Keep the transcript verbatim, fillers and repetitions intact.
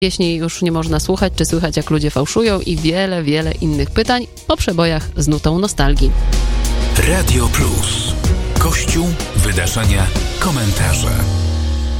Pieśni już nie można słuchać, czy słychać, jak ludzie fałszują i wiele, wiele innych pytań o przebojach z nutą nostalgii. Radio Plus. Kościół, wydarzenia, komentarze.